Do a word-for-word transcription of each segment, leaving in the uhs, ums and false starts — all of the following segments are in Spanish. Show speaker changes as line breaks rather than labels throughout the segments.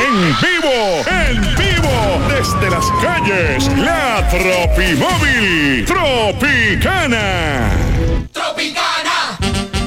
En vivo, en vivo, desde las calles, la Tropimóvil Tropicana.
Tropicana.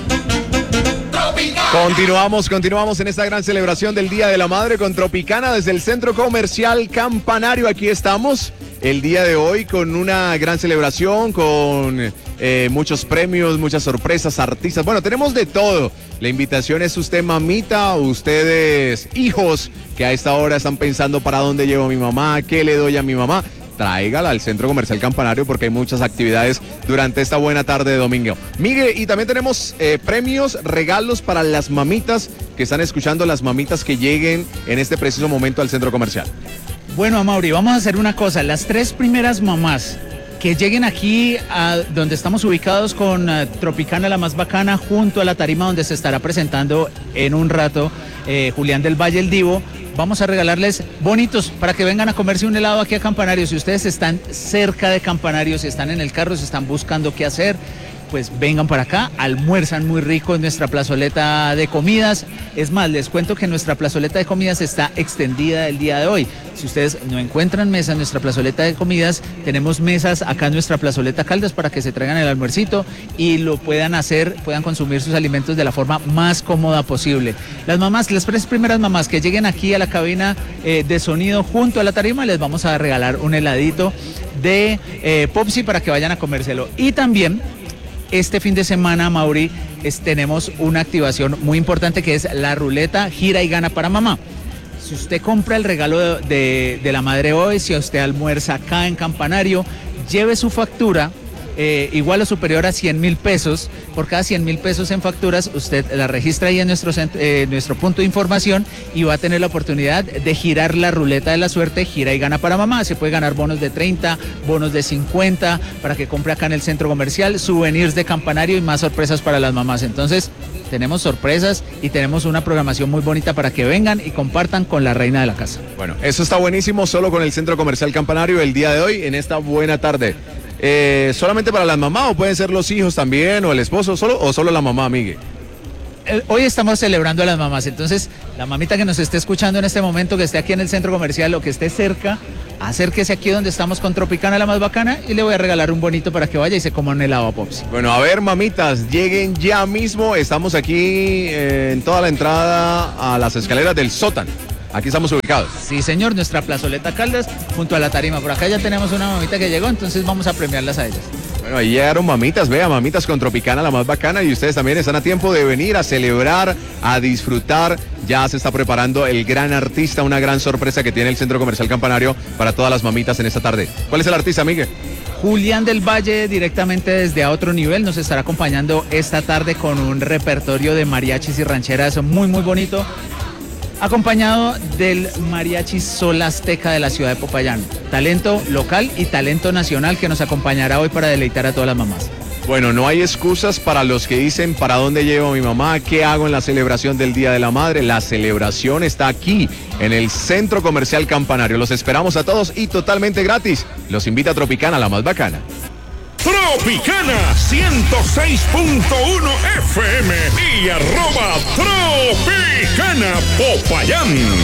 Tropicana.
Continuamos, continuamos en esta gran celebración del Día de la Madre con Tropicana desde el Centro Comercial Campanario. Aquí estamos el día de hoy con una gran celebración, con eh, muchos premios, muchas sorpresas, artistas. Bueno, tenemos de todo. La invitación es usted, mamita, ustedes, hijos, que a esta hora están pensando para dónde llevo a mi mamá, qué le doy a mi mamá. Tráigala al Centro Comercial Campanario porque hay muchas actividades durante esta buena tarde de domingo. Miguel, y también tenemos eh, premios, regalos para las mamitas que están escuchando, las mamitas que lleguen en este preciso momento al Centro Comercial.
Bueno, Amaury, vamos a hacer una cosa. Las tres primeras mamás que lleguen aquí a donde estamos ubicados con uh, Tropicana, la más bacana, junto a la tarima donde se estará presentando en un rato eh, Julián del Valle el Divo, vamos a regalarles bonitos para que vengan a comerse un helado aquí a Campanario. Si ustedes están cerca de Campanario, si están en el carro, si están buscando qué hacer, pues vengan para acá, almuerzan muy rico en nuestra plazoleta de comidas. Es más, les cuento que nuestra plazoleta de comidas está extendida el día de hoy. Si ustedes no encuentran mesa en nuestra plazoleta de comidas, tenemos mesas acá en nuestra plazoleta Caldas para que se traigan el almuercito y lo puedan hacer, puedan consumir sus alimentos de la forma más cómoda posible. Las mamás, las tres primeras mamás que lleguen aquí a la cabina eh, de sonido junto a la tarima, les vamos a regalar un heladito de eh, Popsi para que vayan a comérselo. Y también este fin de semana, Mauri, es, tenemos una activación muy importante que es la ruleta Gira y Gana para Mamá. Si usted compra el regalo de, de, de la madre hoy, si usted almuerza acá en Campanario, lleve su factura eh, igual o superior a cien mil pesos. Por cada cien mil pesos en facturas, usted la registra ahí en nuestro, eh, nuestro punto de información y va a tener la oportunidad de girar la ruleta de la suerte, Gira y Gana para Mamá. Se puede ganar bonos de treinta, bonos de cincuenta, para que compre acá en el centro comercial, souvenirs de Campanario y más sorpresas para las mamás. Entonces, tenemos sorpresas y tenemos una programación muy bonita para que vengan y compartan con la reina de la casa.
Bueno, eso está buenísimo, solo con el Centro Comercial Campanario el día de hoy, en esta buena tarde. Eh, ¿Solamente para las mamás o pueden ser los hijos también o el esposo solo o solo la mamá, Miguel?
Hoy estamos celebrando a las mamás, entonces la mamita que nos esté escuchando en este momento, que esté aquí en el centro comercial o que esté cerca, acérquese aquí donde estamos con Tropicana, la más bacana, y le voy a regalar un bonito para que vaya y se coma un helado a Popsi.
Bueno, a ver, mamitas, lleguen ya mismo. Estamos aquí eh, en toda la entrada a las escaleras del sótano. Aquí estamos ubicados.
Sí, señor, nuestra plazoleta Caldas junto a la tarima. Por acá ya tenemos una mamita que llegó, entonces vamos a premiarlas a ellas.
Bueno, ahí llegaron mamitas, vea, mamitas con Tropicana, la más bacana, y ustedes también están a tiempo de venir a celebrar, a disfrutar. Ya se está preparando el gran artista, una gran sorpresa que tiene el Centro Comercial Campanario para todas las mamitas en esta tarde. ¿Cuál es el artista, Miguel?
Julián del Valle, directamente desde A Otro Nivel, nos estará acompañando esta tarde con un repertorio de mariachis y rancheras muy, muy bonito, acompañado del mariachi Sol Azteca de la ciudad de Popayán. Talento local y talento nacional que nos acompañará hoy para deleitar a todas las mamás.
Bueno, no hay excusas para los que dicen ¿para dónde llevo a mi mamá? ¿Qué hago en la celebración del Día de la Madre? La celebración está aquí, en el Centro Comercial Campanario. Los esperamos a todos y totalmente gratis. Los invita a Tropicana, la más bacana.
Tropicana ciento seis punto uno F M y arroba Tropicana Popayán.